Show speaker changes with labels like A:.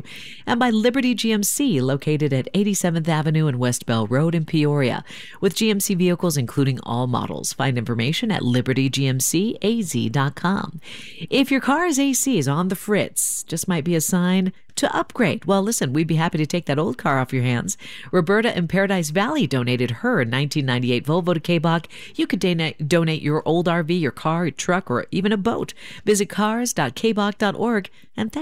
A: and by Liberty GMC, located at 87th Avenue and West Bell Road in Peoria. With GMC vehicles including all models, find information at libertygmcaz.com. If your car's AC is on the fritz, just might be a sign to upgrade. Well, listen, we'd be happy to take that old car off your hands. Roberta in Paradise Valley donated her 1998 Volvo to K-Bach. You could donate your old RV, your car, your truck, or even a boat. Visit cars.kbach.org and thanks.